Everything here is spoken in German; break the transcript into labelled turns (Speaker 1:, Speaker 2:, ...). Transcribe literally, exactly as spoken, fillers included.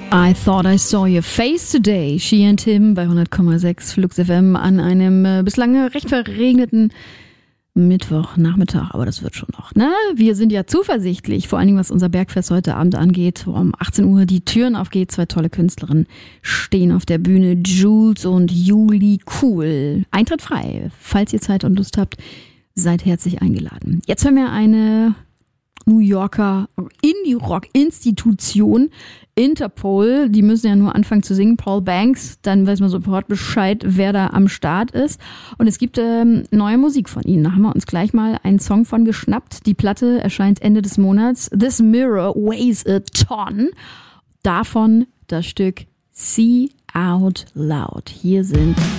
Speaker 1: I thought I saw your face today. She and Him bei hundert Komma sechs Flux F M an einem äh, bislang recht verregneten Mittwochnachmittag. Aber das wird schon noch, ne? Wir sind ja zuversichtlich, vor allen Dingen was unser Bergfest heute Abend angeht, wo um achtzehn Uhr die Türen aufgeht. Zwei tolle Künstlerinnen stehen auf der Bühne, Jules und Juli Cool. Eintritt frei. Falls ihr Zeit und Lust habt, seid herzlich eingeladen. Jetzt hören wir eine New Yorker Indie-Rock-Institution, Interpol, die müssen ja nur anfangen zu singen, Paul Banks, dann weiß man sofort Bescheid, wer da am Start ist. Und es gibt ähm, neue Musik von ihnen, da haben wir uns gleich mal einen Song von geschnappt. Die Platte erscheint Ende des Monats. This Mirror Weighs a Ton. Davon das Stück See Out Loud. Hier sind